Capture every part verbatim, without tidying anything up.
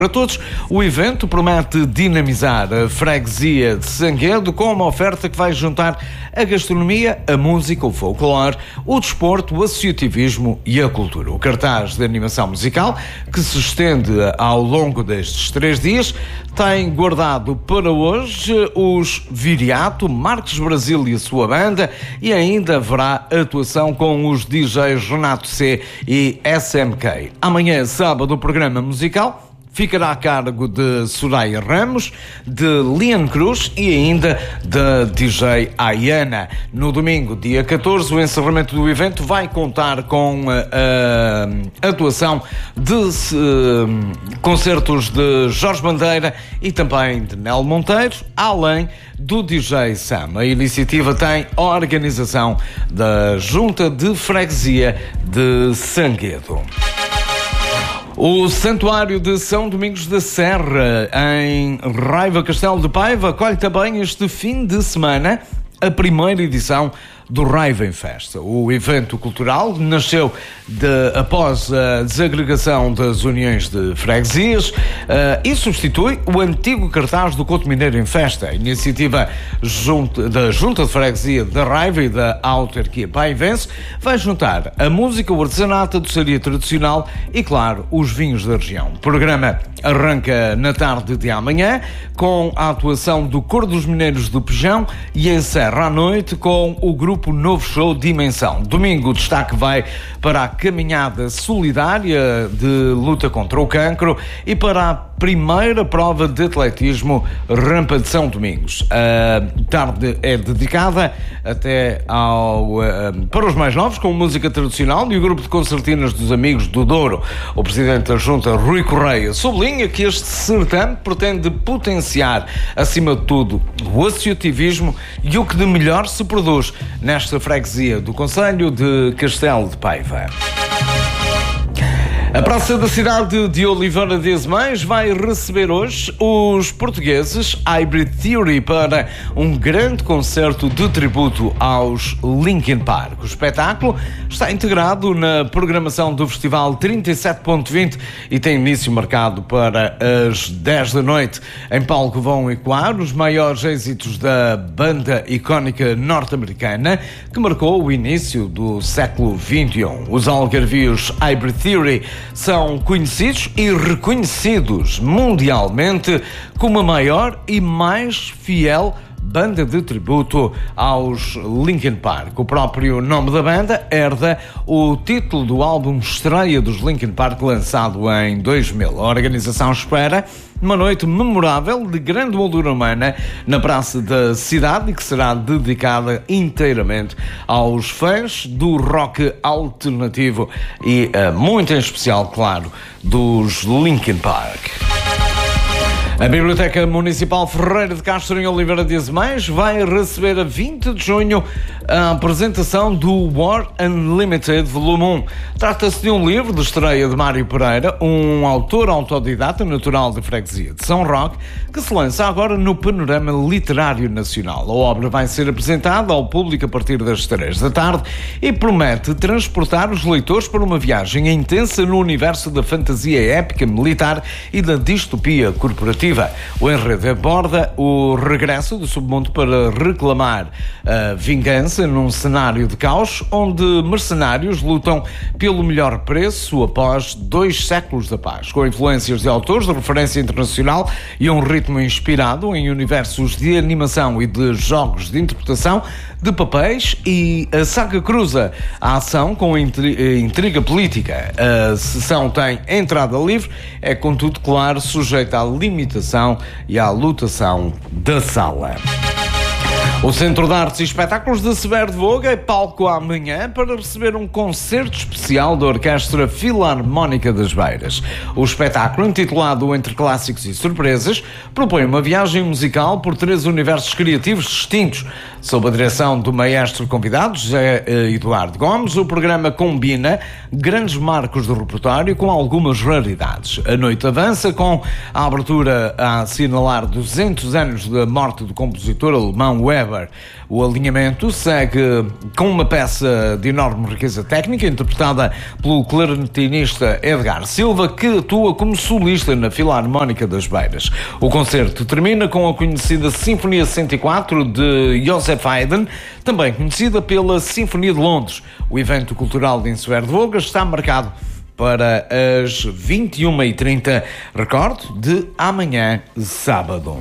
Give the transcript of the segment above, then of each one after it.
Para todos, o evento promete dinamizar a freguesia de Sanguedo com uma oferta que vai juntar a gastronomia, a música, o folclore, o desporto, o associativismo e a cultura. O cartaz de animação musical, que se estende ao longo destes três dias, tem guardado para hoje os Viriato, Marcos Brasil e a sua banda, e ainda haverá atuação com os D Js Renato C e S M K. Amanhã, sábado, o programa musical ficará a cargo de Soraya Ramos, de Lian Cruz e ainda da D J Ayana. No domingo, dia catorze, o encerramento do evento vai contar com a, a atuação de uh, concertos de Jorge Bandeira e também de Nel Monteiro, além do D J Sam. A iniciativa tem a organização da Junta de Freguesia de Sanguedo. O Santuário de São Domingos da Serra, em Raiva Castelo de Paiva, acolhe também este fim de semana a primeira edição do Raiva em Festa. O evento cultural nasceu de, após a desagregação das uniões de freguesias uh, e substitui o antigo cartaz do Couto Mineiro em Festa. A iniciativa junta, da Junta de Freguesia da Raiva e da Autarquia Paivense vai juntar a música, o artesanato, a doçaria tradicional e, claro, os vinhos da região. O programa arranca na tarde de amanhã com a atuação do Coro dos Mineiros do Pejão e encerra à noite com o grupo Novo Show Dimensão. Domingo o destaque vai para a caminhada solidária de luta contra o cancro e para a primeira prova de atletismo Rampa de São Domingos. A tarde é dedicada até ao, para os mais novos com música tradicional e o grupo de concertinas dos Amigos do Douro. O presidente da Junta, Rui Correia, sublinha que este certame pretende potenciar, acima de tudo, o associativismo e o que de melhor se produz nesta freguesia do concelho de Castelo de Paiva. A Praça da Cidade de Oliveira de Azemais vai receber hoje os portugueses Hybrid Theory para um grande concerto de tributo aos Linkin Park. O espetáculo está integrado na programação do Festival trinta e sete ponto vinte e tem início marcado para as dez da noite. Em palco vão ecoar os maiores êxitos da banda icónica norte-americana que marcou o início do século vinte e um. Os algarvios Hybrid Theory são conhecidos e reconhecidos mundialmente como a maior e mais fiel banda de tributo aos Linkin Park. O próprio nome da banda herda o título do álbum estreia dos Linkin Park, lançado em dois mil. A organização espera uma noite memorável de grande moldura humana na Praça da Cidade e que será dedicada inteiramente aos fãs do rock alternativo e, uh, muito em especial, claro, dos Linkin Park. A Biblioteca Municipal Ferreira de Castro, em Oliveira de Azemais, vai receber a vinte de junho a apresentação do War Unlimited Volume um. Trata-se de um livro de estreia de Mário Pereira, um autor autodidata natural de freguesia de São Roque, que se lança agora no panorama literário nacional. A obra vai ser apresentada ao público a partir das três da tarde e promete transportar os leitores para uma viagem intensa no universo da fantasia épica militar e da distopia corporativa. O enredo aborda o regresso do submundo para reclamar a vingança num cenário de caos onde mercenários lutam pelo melhor preço após dois séculos da paz, com influências de autores de referência internacional e um ritmo inspirado em universos de animação e de jogos de interpretação de papéis, e a saga cruza a ação com a intriga política. A sessão tem entrada livre, é contudo, claro, sujeita à limitação e à lotação da sala. O Centro de Artes e Espetáculos de Severo de Voga é palco amanhã para receber um concerto especial da Orquestra Filarmónica das Beiras. O espetáculo, intitulado Entre Clássicos e Surpresas, propõe uma viagem musical por três universos criativos distintos. Sob a direção do maestro convidado, José Eduardo Gomes, o programa combina grandes marcos do repertório com algumas raridades. A noite avança com a abertura a assinalar duzentos anos da morte do compositor alemão Weber Weber. O alinhamento segue com uma peça de enorme riqueza técnica, interpretada pelo clarinetista Edgar Silva, que atua como solista na Filarmónica das Beiras. O concerto termina com a conhecida Sinfonia cento e quatro de Joseph Haydn, também conhecida pela Sinfonia de Londres. O evento cultural de Ensoeiro de Vogas está marcado para as vinte e uma e trinta, recordo, de amanhã, sábado.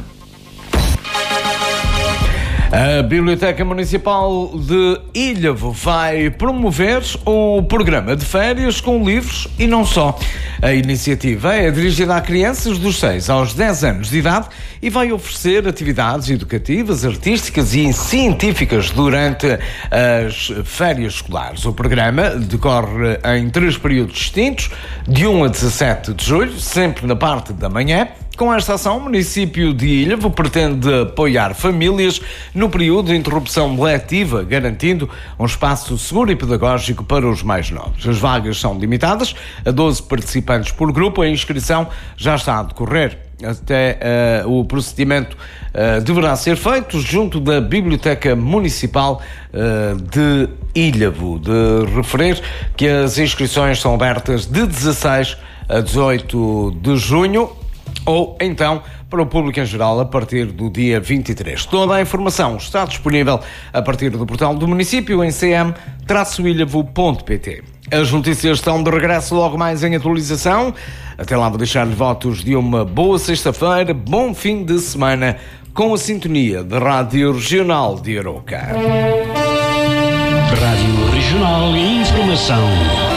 A Biblioteca Municipal de Ilhavo vai promover o programa de férias com livros e não só. A iniciativa é dirigida a crianças dos seis aos dez anos de idade e vai oferecer atividades educativas, artísticas e científicas durante as férias escolares. O programa decorre em três períodos distintos, de um a dezassete de julho, sempre na parte da manhã. Com esta ação, o município de Ilhavo pretende apoiar famílias no período de interrupção letiva, garantindo um espaço seguro e pedagógico para os mais novos. As vagas são limitadas a doze participantes por grupo. A inscrição já está a decorrer. Até uh, o procedimento uh, deverá ser feito junto da Biblioteca Municipal uh, de Ilhavo. De referir que as inscrições são abertas de dezasseis a dezoito de junho, ou então para o público em geral a partir do dia vinte e três. Toda a informação está disponível a partir do portal do município em c m traço ilhavo ponto p t. As notícias estão de regresso logo mais em atualização. Até lá vou deixar-lhe votos de uma boa sexta-feira, bom fim de semana com a sintonia da Rádio Regional de Arouca. Rádio Regional e Informação.